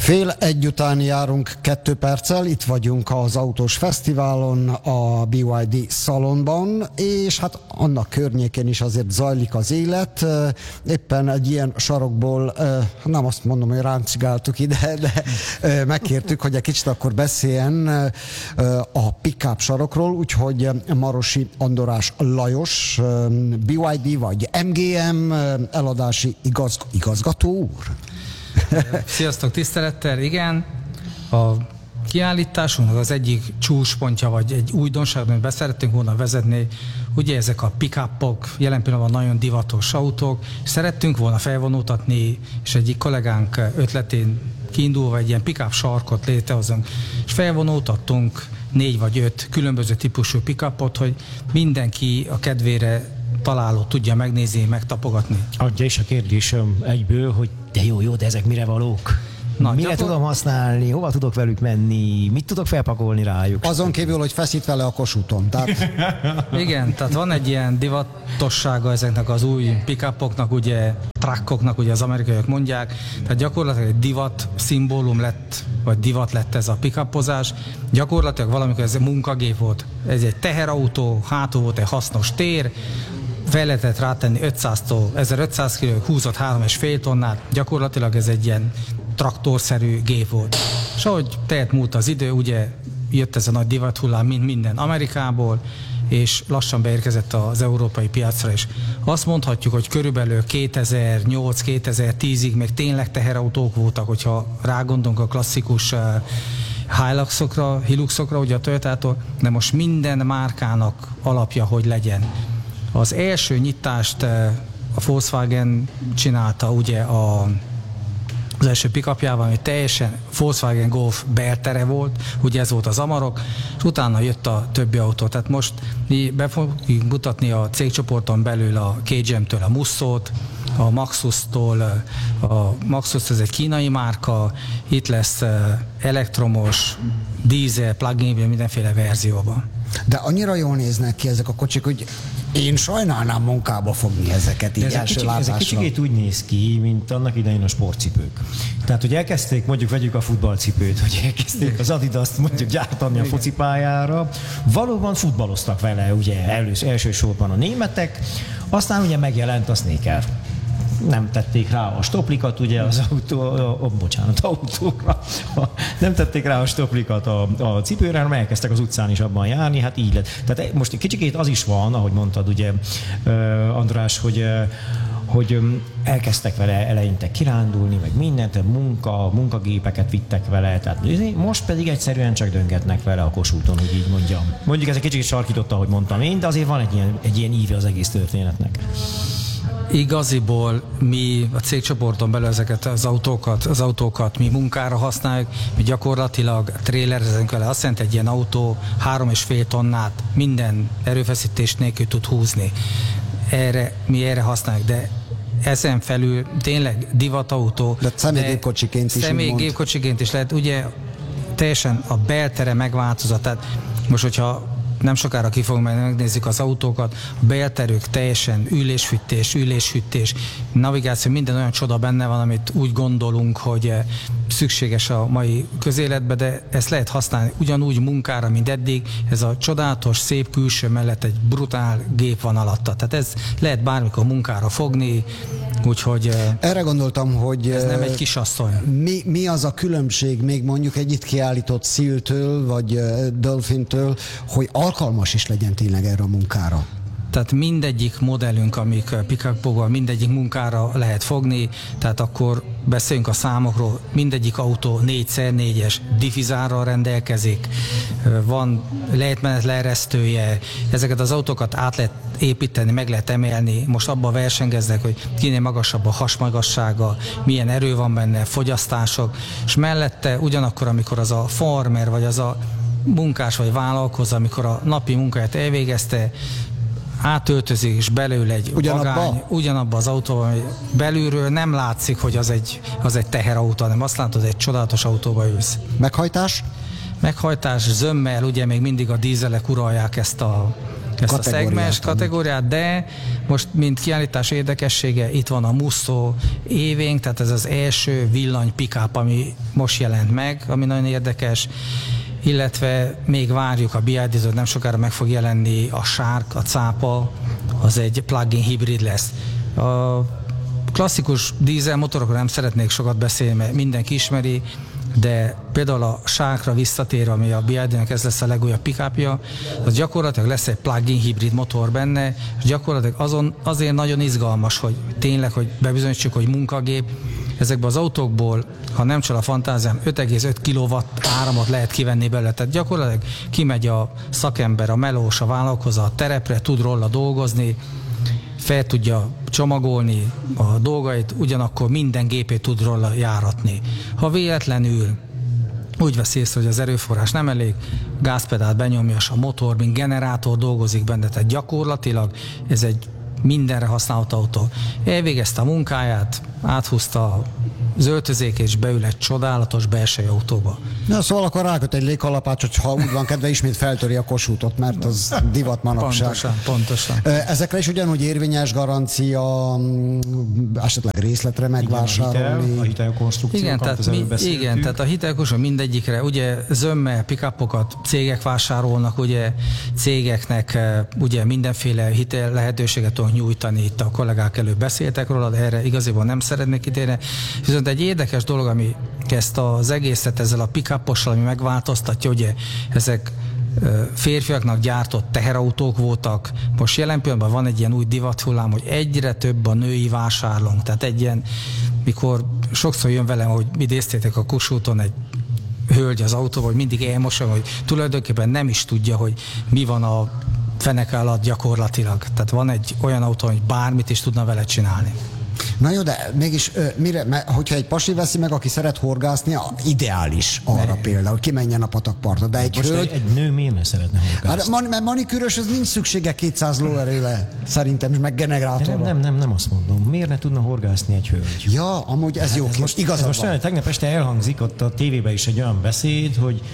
1:30 után járunk 2 perccel, itt vagyunk az Autós Fesztiválon, a BYD szalonban, és hát annak környékén is azért zajlik az élet. Éppen egy ilyen sarokból, nem azt mondom, hogy ráncigáltuk ide, de megkértük, hogy egy kicsit akkor beszéljen a pick-up sarokról, úgyhogy Marosi Andorás Lajos, BYD vagy MGM eladási igazgató úr. Sziasztok, tisztelettel, igen. A kiállításunknak az egyik csúcspontja, vagy egy újdonság, amit beszerettünk volna vezetni, ugye ezek a pick-upok, jelen pillanatban nagyon divatos autók, és szerettünk volna felvonultatni, és egyik kollégánk ötletén kiindulva egy ilyen pick-up sarkot létrehozunk, és felvonultattunk 4 vagy 5 különböző típusú pick-upot, hogy mindenki a kedvére találó tudja megnézni, megtapogatni. Adja is a kérdésem egyből, hogy de jó, de ezek mire valók? Mire tudom használni, hova tudok velük menni, mit tudok felpakolni rájuk? Azon kívül, hogy feszít vele a Kossuthon. Tehát... Igen, tehát van egy ilyen divatossága ezeknek az új pick-upoknak, ugye truckoknak, ugye az amerikaiak mondják, tehát gyakorlatilag egy divat szimbólum lett, vagy divat lett ez a pick-upozás. Gyakorlatilag valamikor ez egy munkagép volt, ez egy teherautó, hátul volt egy hasznos tér, fel lehetett rátenni 500-tól 1500 kg, húzott 3,5 tonnát, gyakorlatilag ez egy ilyen traktorszerű gép volt. És ahogy tehet múlt az idő, ugye jött ez a nagy divathullám, mint minden Amerikából, és lassan beérkezett az európai piacra is. Azt mondhatjuk, hogy körülbelül 2008-2010-ig még tényleg teherautók voltak, hogyha rágondolunk a klasszikus Hiluxokra, ugye a Toyotától, de most minden márkának alapja, hogy legyen. Az első nyitást a Volkswagen csinálta ugye az első pick-upjával, ami teljesen Volkswagen Golf beltere volt, ugye ez volt az Amarok, és utána jött a többi autó. Tehát most mi be fogjuk mutatni a cégcsoporton belül a KGM-től a Musszót, a Maxus-tól, a Maxus ez egy kínai márka, itt lesz elektromos, dízel, plug-in, mindenféle verzióban. De annyira jól néznek ki ezek a kocsik, hogy én sajnálnám munkába fogni ezeket így első látásra. Ez egy kicsikét úgy néz ki, mint annak idején a sportcipők. Tehát, hogy elkezdték, mondjuk vegyük a futballcipőt, hogy elkezdték az Adidast mondjuk gyártani a focipályára. Valóban futballoztak vele, ugye elsősorban a németek, aztán ugye megjelent a sneaker. Nem tették rá a stoplikat, ugye az autóra. Nem tették rá a stoplikat a cipőre, hanem elkezdtek az utcán is abban járni, hát így lett. Tehát most egy kicsikét az is van, ahogy mondtad, ugye, András, hogy elkezdtek vele eleinte kirándulni, meg mindent, munkagépeket vittek vele, tehát most pedig egyszerűen csak döngetnek vele a Kossuthon, hogy így mondjam. Mondjuk ez egy kicsit sarkította, ahogy mondtam én, de azért van egy ilyen íve az egész történetnek. Igaziból mi a cégcsoporton belül ezeket az autókat mi munkára használjuk, mi gyakorlatilag trélerezünk vele, azt jelenti, egy ilyen autó 3,5 tonnát minden erőfeszítés nélkül tud húzni. Mi erre használjuk, de ezen felül tényleg divatautó. De személygépkocsiként is lehet, ugye teljesen a beltere megváltozott, tehát most, hogyha nem sokára ki fogunk megnézzük az autókat, a belterük teljesen üléshűtés, navigáció, minden olyan csoda benne van, amit úgy gondolunk, hogy szükséges a mai közéletbe, de ezt lehet használni ugyanúgy munkára, mint eddig. Ez a csodálatos, szép külső mellett egy brutál gép van alatta. Tehát ez lehet bármikor munkára fogni, úgyhogy... Erre gondoltam, hogy... Ez nem egy kisasszony. Mi az a különbség még mondjuk egy itt kiállított Seal-től, vagy Dolphin-től, hogy alkalmas is legyen tényleg erre a munkára? Tehát mindegyik modellünk, amik pick-upokban mindegyik munkára lehet fogni, tehát akkor beszéljünk a számokról, mindegyik autó 4x4-es diffizárral rendelkezik, van lejtmenet leeresztője, ezeket az autókat át lehet építeni, meg lehet emelni, most abban versengeznek, hogy kinél magasabb a hasmagassága, milyen erő van benne, fogyasztások, és mellette ugyanakkor, amikor az a farmer, vagy az a munkás vagy vállalkozó, amikor a napi munkáját elvégezte, átöltözik, és belül egy vagány, ugyanabba az autóban, belülről nem látszik, hogy az egy teherautó, hanem azt látod, hogy egy csodálatos autóba ülsz. Meghajtás? Meghajtás zömmel, ugye még mindig a dízelek uralják ezt a szegmens kategóriát, de most mint kiállítás érdekessége itt van a Musso événk, tehát ez az első villany pick-up, ami most jelent meg, ami nagyon érdekes, illetve még várjuk a BYD-t, nem sokára meg fog jelenni a Shark, a cápa, az egy plug-in hibrid lesz. A klasszikus dízelmotorokról nem szeretnék sokat beszélni, mert mindenki ismeri, de például a Sharkra visszatérve, ami a BYD-nek ez lesz a legújabb pick-upja, az gyakorlatilag lesz egy plug-in hibrid motor benne, és gyakorlatilag azért nagyon izgalmas, hogy tényleg, hogy bebizonyítsuk, hogy munkagép. Ezekben az autókból, ha nem csal a fantáziám, 5,5 kW áramot lehet kivenni belőle. Tehát gyakorlatilag kimegy a szakember, a melós, a vállalkozó a terepre, tud róla dolgozni, fel tudja csomagolni a dolgait, ugyanakkor minden gépét tud róla járatni. Ha véletlenül úgy vesz észre, hogy az erőforrás nem elég, gázpedált benyomja, és a motor, mint generátor dolgozik benne, tehát gyakorlatilag ez egy mindenre használható autó. Elvégezte a munkáját, áthúzta az öltözék, és beül egy csodálatos belső autóba. Na, szóval akkor ráköt egy légkalapács, hogy ha úgy van kedve, ismét feltöri a Kossuthot, mert az divat manapság. Pontosan. Ezekre is ugyanúgy érvényes garancia, esetleg részletre megvásárolni. A hitelkonstrukciókat, tehát a hitelkonstrukció mindegyikre, ugye zömmel pick-upokat cégek vásárolnak, ugye cégeknek ugye mindenféle hitel lehetőséget tudnak nyújtani, itt a kollégák előbb beszéltek róla, de erre igaziból nem szeretnék kitérni. Viszont egy érdekes dolog, ami ezt az egészet ezzel a pick-upossal, ami megváltoztatja, ugye ezek férfiaknak gyártott teherautók voltak. Most jelen pillanatban van egy ilyen új divathullám, hogy egyre több a női vásárlónk. Tehát egy ilyen, mikor sokszor jön velem, hogy idéztétek a Kossuthon egy hölgy az autóval, hogy mindig elmosom, hogy tulajdonképpen nem is tudja, hogy mi van a feneke alatt gyakorlatilag. Tehát van egy olyan autó, hogy bármit is tudna vele csinálni. Na jó, de mégis, mert hogyha egy pasi veszi meg, aki szeret horgászni, ideális arra például, kimenjen a patakpartra. De egy nő miért ne szeretne horgászni? Hát, mert manikűrös, ez nincs szüksége 200 lóerőre, szerintem, meg generátorra. Nem azt mondom. Miért ne tudna horgászni egy hölgy? Ja, amúgy ez jó. Most tegnap este elhangzik ott a tévében is egy olyan beszéd,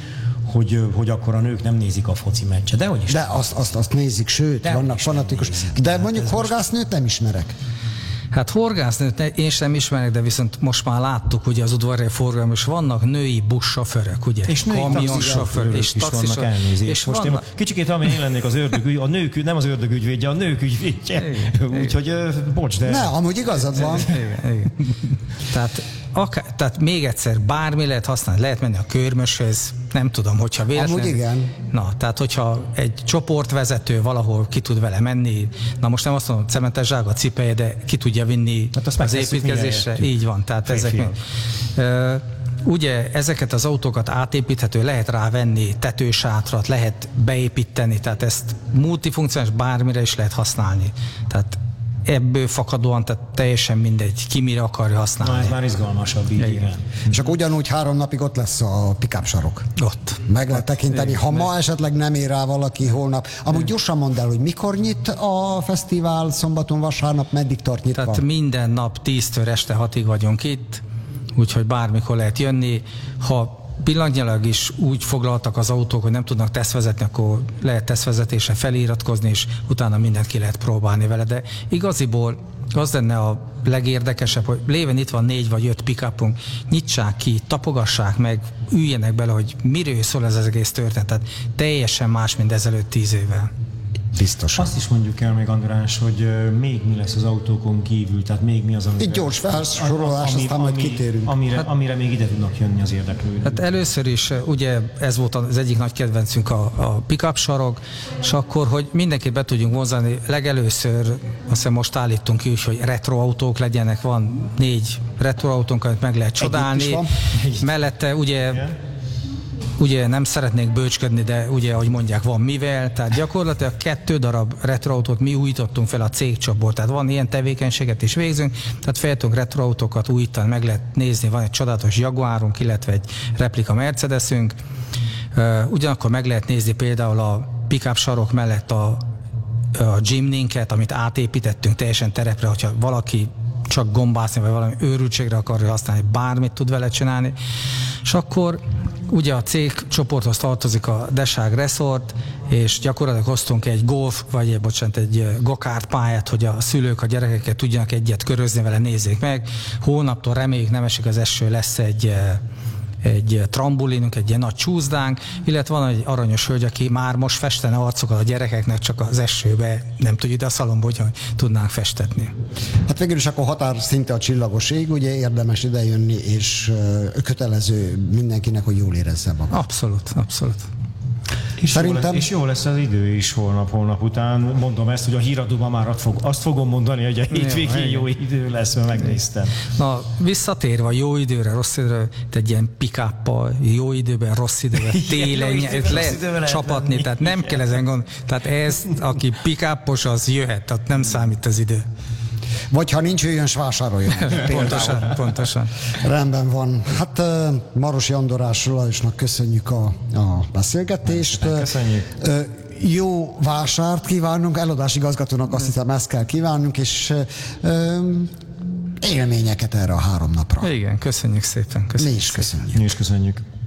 hogy akkor a nők nem nézik a foci meccset. De azt nézik, sőt, vannak fanatikus. De mondjuk horgásznőt nem ismerek. Hát horgásznőt én sem ismerek, de viszont most már láttuk ugye az udvari forgalom, és vannak női buszsofőrök, ugye? És női kamionsofőrök is vannak, elnézést. Most én kicsikét, amely én lennék az ördögügy, nem az ördögügyvédje, a nők ügyvédje. Úgyhogy bocs, de... Ne, amúgy igazad van. Igen. Tehát még egyszer, bármi lehet használni, lehet menni a körmöshöz, nem tudom, hogyha véletlenül... Amúgy igen. Na, tehát hogyha egy csoportvezető valahol ki tud vele menni, na most nem azt mondom, cementes zsága cipeje, de ki tudja vinni az építkezésre. Így van, tehát ezek mind. Ugye ezeket az autókat átépíthető, lehet rávenni tetősátrat, lehet beépíteni, tehát ezt multifunkcionális bármire is lehet használni. Tehát ebből fakadóan, tehát teljesen mindegy, ki mire akarja használni. Na, ez már izgalmasabb, igen. És akkor ugyanúgy 3 napig ott lesz a pick-up sarok. Ott. Meg lehet tekinteni. Ha ma esetleg nem ér rá valaki, holnap. Amúgy gyorsan mondd el, hogy mikor nyit a fesztivál, szombaton, vasárnap, meddig tart nyitva? Tehát minden nap 10-től este 6-ig vagyunk itt, úgyhogy bármikor lehet jönni. Ha pillanatnyilag is úgy foglaltak az autók, hogy nem tudnak tesztvezetni, akkor lehet tesztvezetésre feliratkozni, és utána mindent ki lehet próbálni vele. De igaziból az lenne a legérdekesebb, hogy lévén itt van 4 vagy 5 pick-upunk, nyitsák ki, tapogassák meg, üljenek bele, hogy miről szól ez az egész történet. Tehát teljesen más, mint ezelőtt 10 évvel. Biztosan. Azt is mondjuk el még, András, hogy még mi lesz az autókon kívül, tehát még mi az, amit... Itt gyors felsorolás, aztán majd kitérünk. Amire még ide tudnak jönni az érdeklődők. Hát először is, ugye ez volt az egyik nagy kedvencünk a pick-up sarok, és akkor, hogy mindenkit be tudjunk vonzani, legelőször, azt hiszem most állítunk ki, hogy retroautók legyenek, van 4 retroautónk, amit meg lehet csodálni. Mellette ugye nem szeretnék bőcsködni, de ugye, ahogy mondják, van mivel, tehát gyakorlatilag 2 darab retroautót mi újítottunk fel a cégcsoport, tehát van ilyen tevékenységet is végzünk, tehát fel tudunk retroautókat újítani, meg lehet nézni, van egy csodálatos Jaguarunk, illetve egy replika Mercedesünk, ugyanakkor meg lehet nézni például a pick-up sarok mellett a Jimny-nket, amit átépítettünk teljesen terepre, hogyha valaki csak gombászni, vagy valami őrültségre akarja használni, bármit tud vele csinálni. És akkor ugye a cégcsoporthoz tartozik a Deság Resort, és gyakorlatilag hoztunk egy egy gokárt pályát, hogy a szülők a gyerekeket tudjanak egyet körözni vele, nézzék meg. Hónaptól reméljük nem esik az eső, lesz egy trambulinunk, egy ilyen nagy csúszdánk, illetve van egy aranyos hölgy, aki már most festene arcokat a gyerekeknek, csak az esőbe nem tudja ide a szalomba, hogy tudnánk festetni. Hát végül is akkor határ szinte a csillagos ég, ugye érdemes idejönni, és kötelező mindenkinek, hogy jól érezze magát. Abszolút, abszolút. És jó lesz az idő is holnap után. Mondom ezt, hogy a híradóban már azt fogom mondani, hogy a hétvégén jó idő lesz, mert megnéztem. Na, visszatérve a jó időre, rossz időre, egy ilyen pick-uppal, jó időben, rossz időben, télen lehet csapatni, tehát nem kell ezen gondolni. Tehát ez, aki pick-uppos, az jöhet, tehát nem számít az idő. Vagy ha nincs, jöjjön, s vásároljon. Pontosan. Rendben van. Hát Marosi Andorás Lajosnak köszönjük a beszélgetést. Köszönjük. Jó vásárt kívánunk, eladási igazgatónak azt hiszem ezt kell kívánunk, és élményeket erre a 3 napra. Igen, köszönjük szépen. Mi is köszönjük. Mi is köszönjük.